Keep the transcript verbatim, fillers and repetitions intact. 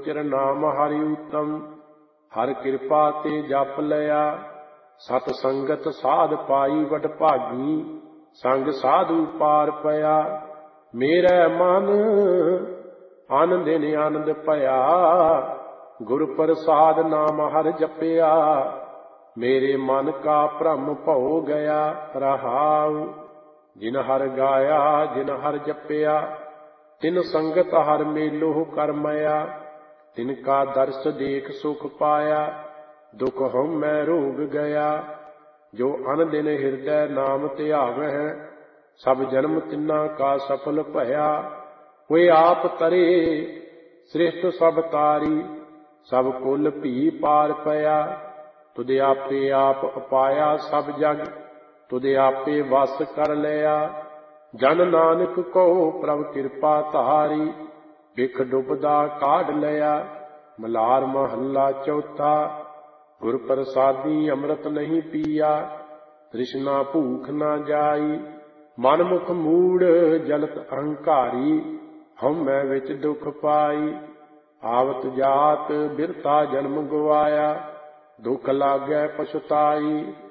ਗੋਚਰ ਨਾਮ ਹਰਿ ਉਤਮ। ਹਰ ਕਿਰਪਾ ਤੇ ਜਪ ਲਿਆ, ਸਤ ਸੰਗਤ ਸਾਧ ਪਾਈ ਵਡ ਭਾਗੀ। ਸੰਗ ਸਾਧੂ ਪਾਰ ਪਿਆ, ਮੇਰੇ ਮਨ ਆਨੰਦ ਦਿਨ ਆਨੰਦ ਭਇਆ। ਗੁਰ ਪ੍ਰਸਾਦ ਨਾਮ ਹਰਿ ਜਪਿਆ, ਮੇਰੇ ਮਨ ਕਾ ਭ੍ਰਮ ਭਉ ਗਿਆ। ਰਹਾਉ ਜਿਨ ਹਰਿ ਗਾਇਆ ਜਿਨ ਹਰਿ ਜਪਿਆ, ਤਿਨ ਸੰਗਤ ਹਰਿ ਮੇਲੋ ਕਰਮਇਆ। ਤਿਨ ਕਾ ਦਰਸ ਦੇਖ ਸੁਖ ਪਾਇਆ, ਦੁਖ ਹਉਮੈ ਰੋਗ ਗਿਆ। ਜੋ ਅਨ ਦਿਨ ਹਿਰਦੈ ਨਾਮ ਧਿਆਵਹਿ, ਸਭ ਜਨਮ ਤਿਨਾ ਕਾ ਸਫਲ ਭਇਆ। ਹੋਏ ਆਪ ਤਰੇ ਸ੍ਰਿਸ਼ਟ ਸਭ ਤਾਰੀ, ਸਭ ਕੁਲ ਭੀ ਪਾਰ ਪਿਆ। ਤੁਧ ਆਪੇ ਆਪ ਉਪਾਇਆ ਸਭ ਜਗ, ਤੁਧ ਆਪੇ ਵਸ ਕਰ ਲਿਆ। ਜਨ ਨਾਨਕ ਕਉ ਪ੍ਰਭ ਕਿਰਪਾ ਧਾਰੀ, ਬਿਖ ਡੁਬਦਾ ਕਾਢ ਲਿਆ। ਮਲਾਰ ਮਹੱਲਾ ਚੌਥਾ। ਗੁਰ ਪ੍ਰਸਾਦੀ ਅੰਮ੍ਰਿਤ ਨਹੀਂ ਪੀਆ, ਤ੍ਰਿਸ਼ਨਾ ਭੂਖ ਨਾ ਜਾਈ। ਮਨ ਮੁਖ ਮੂੜ ਜਲਤ ਅਹੰਕਾਰੀ, ਹਉਮੈ ਵਿੱਚ ਦੁਖ ਪਾਈ। ਆਵਤ ਜਾਤ ਬਿਰਥਾ ਜਨਮ ਗਵਾਇਆ, ਦੁਖ ਲਾਗੈ ਪਛਤਾਈ।